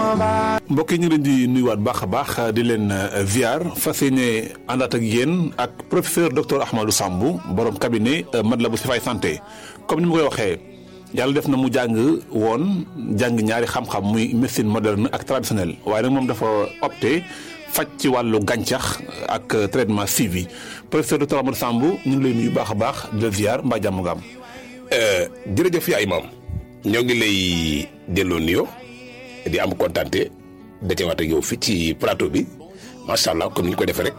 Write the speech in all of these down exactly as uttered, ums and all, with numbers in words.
mbokk yi ñu ngi leen di nuyuwaat baax a baax di leen ziar fas yéene àndaat ak yéen ak professeur docteur Ahmadou Samb borom cabinet Matlaboul Chifaay santé comme ni ma koy waxee yàlla def na mu jàng woon jàng ñaari xam-xam muy médecine moderne ak traditionnelle waaye nag moom dafa opté faj ci wàllu gàncax ak traitement suivi professeur docteur Ahmadou Samb ñu ngi lay nuyu baax a baax di la ziar mbaa jàmm nga am. jërëjëf yaay maam ñoo ngi lay delloo nuyoo di am kontante dajewaat ak yow fii ci plateau bi macha allah comme ni ñu ko defee rek.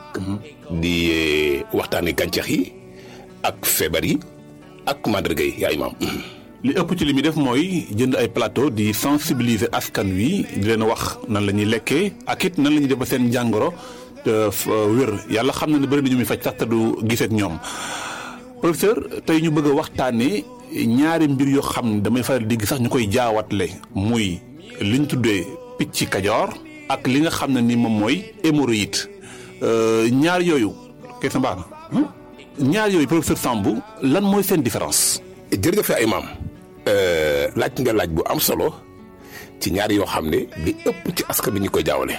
di waxtaanee gàncax yi ak feebar yi ak màndarga yi yaay maam. li ëpp ci li muy def mooy jënd ay plateau di sensibiliser askan wi di leen wax nan la ñuy lekkee ak it nan la ñuy def ba seen jàngoro wér yàlla xam na ne bëri na ñu muy faj sax te du gisee ak ñoom professeur tey ñu bëgg a waxtaanee ñaari mbir yoo xam ne damay faral di gis sax ñu koy jaawatle muy li ñu tuddee picc kajoor ak li nga xam ne ni moom mooy hémorroïde ñaar yooyu kay sa mbaax na ñaar yooyu professeur Samb lan mooy seen différence. jërëjëf ay maam laaj nga laaj bu am solo ci ñaar yoo xam ne li ëpp ci askan bi ñu koy jaawale.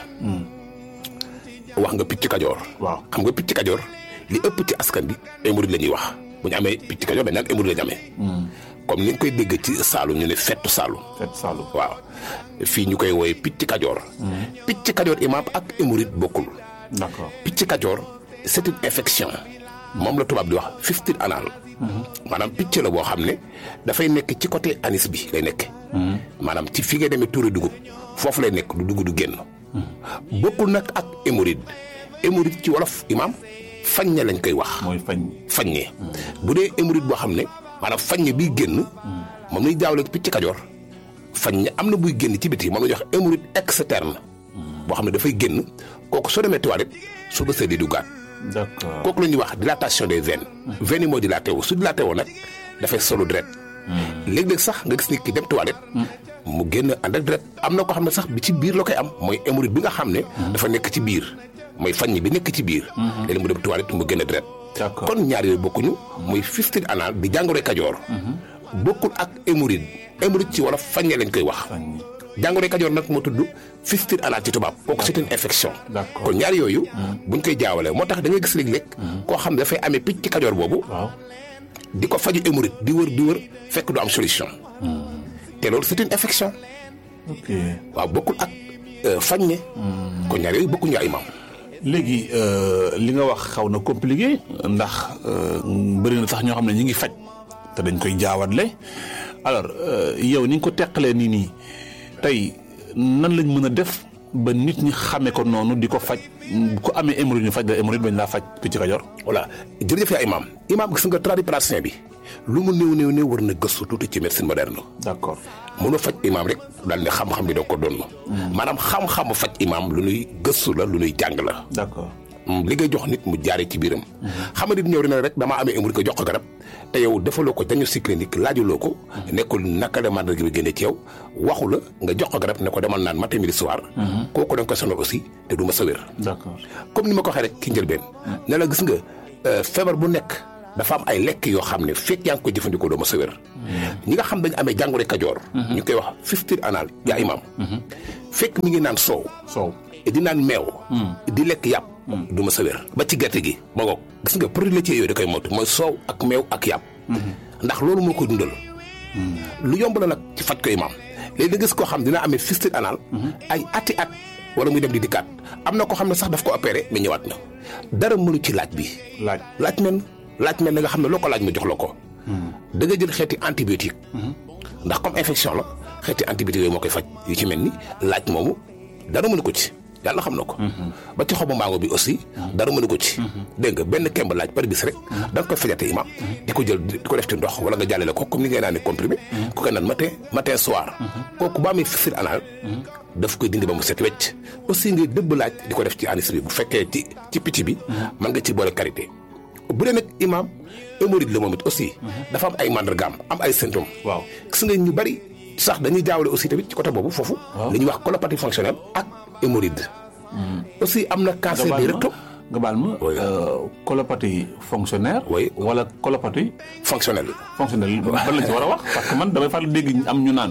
wax nga picc kajoor. waaw xam nga picc kajoor li ëpp ci askan bi hémorroïde la ñuy wax bu ñu amee picc kajoor dañ naan hémorroïde la ñu amee. comme ni nga koy dégg ci Saalum ñu ne fettu Saalum. fettu Saalum waaw fii ñu koy wooye picc kajoor. picc kajoor imaam ak hémorroïde bokkul. d'accord picc kajoor c'est une infection moom la tubaab di wax fistule anal. maanaam picc la boo xam ne dafay nekk ci côté anis bi lay nekk. maanaam ci fi ngay demee tuuri dugub foofu lay nekk du dugub du génn. bokkul nag ak hémorroïde hémorroïde ci wolof imaam faññe lañ koy wax. mooy fañ. faññe bu dee hémorroïde boo xam ne maanaam faññe biy génn. moom lañ jaawale picc kajoor faññe am na buy génn ci biti moom la ñuy wax hémorroïde externe. boo xam ne dafay génn kooku soo demee toilette su bësee di duggaat. d'accord kooku la ñuy wax dilatation des veines. veines yi moo dilaté wu su dilaté woo nag dafay solu deret. léeg-léeg sax nga gis nit ki dem toilette. mu génn ànd ak deret am na ko xam ne sax bi ci biir la koy am mooy hémorroïde bi nga xam ne. dafa nekk ci biir mooy faññe bi nekk ci biir. léeg-léeg mu dem toilette mu génn deret. d'accord kon ñaar yooyu bokkuñu. muy fistule anal di jàngoro kajoor. bokkul ak hémorroïde hémorroïde ci wolof faññe lañ koy wax. jàngoro kajoor nag moo tudd fistule anal ci tubaab kooku c'est une infection. d'accord kon ñaar yooyu. buñ koy jaawalee moo tax da ngay gis léeg-léeg. koo xam ne dafay amee picc kajoor boobu. waaw di ko faju hémorroïde di wër di wër fekk du am solution. te loolu c'est une infection. ok waaw bokkul ak faññe. kon ñaar yooyu bokkuñu ay maam. léegi li nga wax xaw na compliqué ndax bëri na sax ñoo xam ne ñi ngi faj te dañ koy jaawatle alors yow ni nga ko teqalee nii nii tey nan lañ mën a def ba nit ñi xamee ko noonu di ko faj ku amee hémorroïde ñu faj la hémorroïde bañ laa faj picc kajoor. voilà jërëjëf yaa imaam imaam gis nga tradipraticien bi lu mu néew néew néew war na gëstu tuuti ci médecine moderne. d'accord mënoo faj imaam rek daal ne xam-xam bi doo ko doon. maanaam xam-xamu faj imaam lu nuy gëstu la lu nuy jàng la. d'accord li ngay jox nit mu jaaree ci biiram. xam nga nit ñëw dina rek damaa amee hémorroïde ko jox ko garab te yow defaloo ko diagnostic clinique laajuloo ko. nekkul naka la màndarga bi génne ci yow waxu la nga jox ko garab ne ko demal naan matin midi soir. kooku da nga koy sonal aussi te du ma sa wér. d'accord comme ni ma ko waxee rek ki njëlbeen. ne la gis nga feebar bu nekk dafa am ay lekk yoo xam ne fekk yaa ngi koy jëfandikoo doo ma sa wér. ñi nga xam dañu amee jàngoro kajoor. ñu koy wax fistule anal yaa imaam. fekk mi ngi naan soow. soow di naan meew. di lekk yàpp. du ma sa wér ba ci gerte gi ma ngoog gis nga produit laitier yooyu da koy moytu mooy soow ak meew ak yàpp. ndax loolu moo koy dundal. lu yomb la nag ci faj ko imaam léegi da gis koo xam dina amee fistule anal. ay ati at wala muy dem di dikkaat am na koo xam ne sax daf ko opéré mais ñëwaat na dara mënu ci laaj bi. laaj laaj men laaj men na nga xam ne loo ko laaj ma jox la ko. da nga jël xeeti antibiotique. ndax comme infection la xeeti antibiotique yooyu moo koy faj yu ci mel ni laaj moomu dara mënu ko ci. yàlla xam na ko. ba ci xobu mango bi aussi. dara mënu ko ci. dégg nga benn kemb laaj par bis rek. da nga koy fajate imaam. di ko jël di ko def ci ndox wala nga jàllale ko comme ni ngay naan comprimé. ku koy naan matin matin soir. kooku ba amee fistule anal. daf koy dindi ba mu set wecc. aussi ngay dëbb laaj di ko def ci anis bi bu fekkee ci ci picc bi. mën nga ci boole karité. bu dee nag imaam hémorroïde la moom it aussi. dafa am ay mandargaam am ay symptômes. waaw gis nga ñu bari sax dañuy jaawale aussi tamit ci côté boobu foofu. li ñuy wax colopathie fonctionnelle ak hémorroïde. aussi am na cancer du rectum. nga baal ma colopathie fonctionnaire. oui wala colopathie fonctionnelle. fonctionnelle ban lañ ci war a wax parce que man damay faral dégg am ñu naan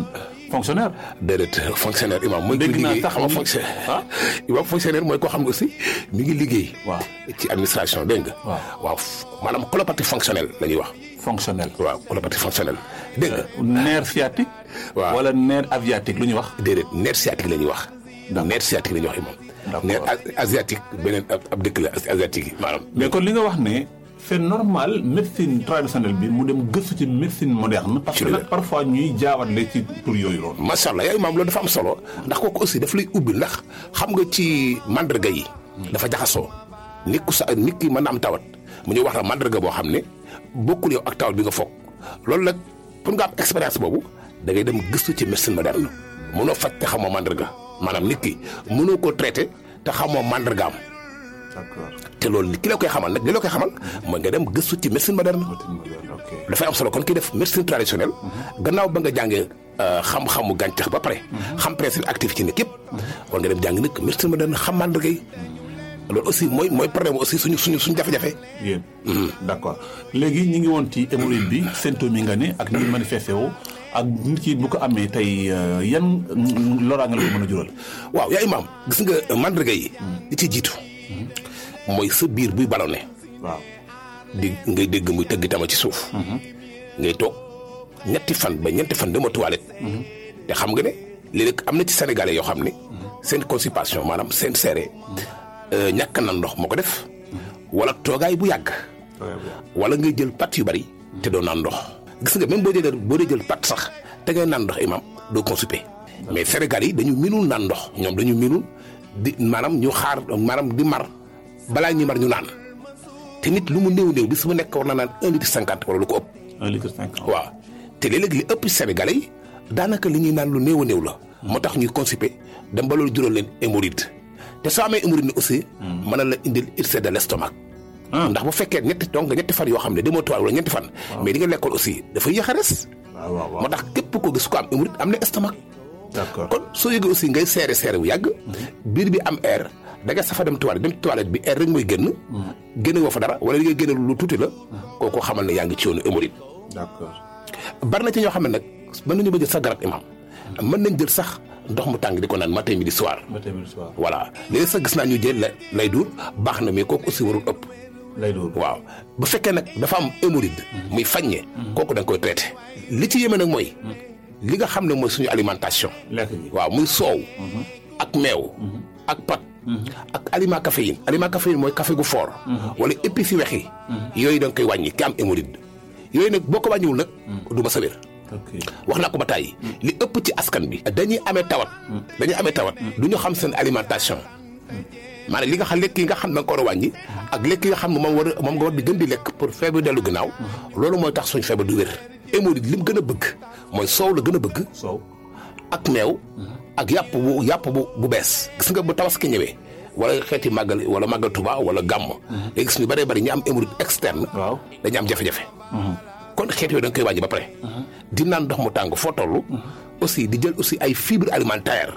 fonctionnaire. déedéet fonctionnaire imam mooy. dégg naa liggéey sax xam nga fonctionnaire. ah imam fonctionnaire mooy koo xam nga aussi mi ngi liggéey. waaw ci administration dégg nga. waaw waaw maanaam colopathie fonctionnelle la ñuy wax. fonctionnel. waaw colopathie fonctionnelle dégg nga. nerf sciatique. waaw wala nerf asiatique lu ñuy wax. déedéet nerf sciatique la ñuy wax. D'accord. nerf sciatique la ñuy wax imam. D'accord. nerf asiatique beneen ab dëkk la asiatique yi maanaam. mais kon li nga wax ne c'est normal médecine traditionnelle bi mu dem gëstu ci médecine moderne. parce que nag parfois ñuy jaawatle ci tur yooyu loolu. macha allah yaay maam loolu dafa am solo ndax kooku aussi daf lay ubbi ndax xam nga ci mandarga yi. dafa jaxasoo nit ku sa nit ki mën na am tawat mu ñu wax la mandarga boo xam ne bokkul yow ak tawat bi nga foog loolu nag pour nga am expérience boobu da ngay dem gëstu ci médecine moderne mënoo faj te xamoo mandarga maanaam nit ki mënoo koo traité te xamoo mandargaam. d'accord te loolu ki la koy xamal nag li la koy xamal mooy nga dem gëstu ci médecine moderne. dafay am solo kon ki def médecine traditionnelle gannaaw ba nga jàngee xam-xamu gàncax ba pare. xam principe actif ci nit yëpp. war nga dem jàng nag médecine moderne xam mandarga yi loolu aussi mooy mooy problème aussi suñu suñu suñu jafe-jafe. yéen d'accord léegi ñu ngi woon ci hémorroïde bi symptômes yi nga ne ak ni manifesté woo ak nit ki bu ko amee tey yan loraange la ko mën a jural. waaw yaa imaam gis nga mandarga yi. li ci jiitu. mooy sa biir buy ballonné. waaw di ngay dégg muy tëgg tama ci suuf. ngay toog ñetti fan ba ñetti fan dama toilette. te xam nga ne léeg-léeg am na ci sénégalais yoo xam ne. seen constipation maanaam seen seere. ñàkk na ndox moo ko def. wala toogaay bu yàgg. wala ngay jël pat yu bari. te doo naan ndox. gis nga même boo dee boo dee jël pat sax te ngay naan ndox imam doo constipé. mais sénégalais yi dañu minul naan ndox ñoom dañu minul di maanaam ñu xaar maanaam di mar. balaa ñuy mar ñu naan te nit lu mu néew néew bis mu nekk war na naan un litre cinquante wala lu ko ëpp. un litre cinquante. waaw te léeg-léeg li ëpp Sénégalais yi daanaka li ñuy naan lu néew a néew la. moo tax ñuy constipé dem ba loolu jural leen hémorroïde te soo amee hémorroïde ni aussi. mën na la indil ulcère de l'estomac. ndax bu fekkee ñetti donc ñetti fan yoo xam ne demoo toile wala ñetti fan. mais di nga lekkoon aussi dafay yéex a res. waaw waaw waaw moo tax képp koo gis ko am hémorroïde am na estomac. d'accord kon soo yëgee aussi ngay seere seere bu yàgg. biir bi am air. da nga safa dem toilette dem toilette bi air rek mooy génn. génn woo fa dara wala li ngay génne lu tuuti la. kooku xamal ne yaa ngi ci yoonu hémorroïde. d'accord bari na ci ñoo xam ne nag mën nañu ba jël sax garab imam mën nañ jël sax ndox mu tàng di ko naan matin midi soir. matin midi soir. voilà léegi sax gis naa ñu jël la lay duur baax na mais kooku aussi warul ëpp. lay duur waaw bu fekkee nag dafa am hémorroïde. muy faññe. kooku da nga koy traité. li ci yéeme nag mooy. li nga xam ne mooy suñu alimentation. lekk gi waaw muy soow. ak meew. ak pat. ak aliment caféine aliment caféine mooy café gu fort. wala épices yu weex yi. yooyu da nga koy wàññi ki am hémorroïde. yooyu nag boo ko wàññiwul nag. du ma sa wér. wax naa ko ba tàyyi li ëpp ci askan bi. dañuy amee tawat. dañuy amee tawat. du ñu xam seen alimentation. maanaam li nga xam lekk yi nga xam da nga ko war a wàññi. ak lekk yi nga xam ne moom war a moom nga war di gën di lekk pour feebar dellu gannaaw. loolu mooy tax suñ feebar du wér. hémorroïde li mu gën a bëgg mooy soow la gën a bëgg. soow ak meew. ak yàpp bu yàpp bu bu bees. gis nga bu tabaski ñëwee wala xeeti màggal wala màggal Tuba wala gàmm. léegi gis ñu bëree bëri ñu am hémorroïde externe. waaw dañu am jafe-jafe. kon xeet yooyu da nga koy wàññi ba pare. di naan ndox mu tàng foo toll. aussi di jël aussi ay fibres alimentaires.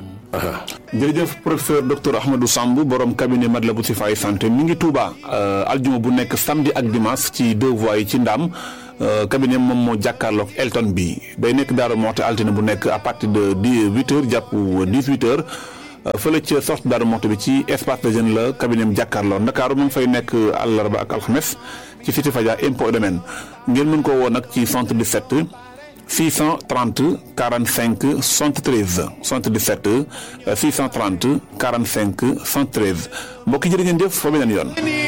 jërëjëf professeur docteur Ahmadou Samb borom cabinet Matlaboul Chifaay santé mi ngi Touba. aljuma bu nekk samedi ak dimanche ci deux voies yi ci Ndam. cabinet moom moo jàkkaarloog Elton bi day nekk Darou Mouhty altine bu nekk à partir de dix-huit heures jàpp dix-huit heures fële ca sortie Darou Mouhty bi ci espace de jeune la cabinet am jàkkaarloo Ndakaaru mu ngi fay nekk àllarba ak alxames ci Cité Fadia impôt domaine ngeen mën koo woo nag ci soixante-dix-sept six cent trente quarante-cinq soixante-treize soixante-dix-sept six cent trente quarante-cinq soixante-treize mbokk yi jërë ngeen jëf fa beneen yoon.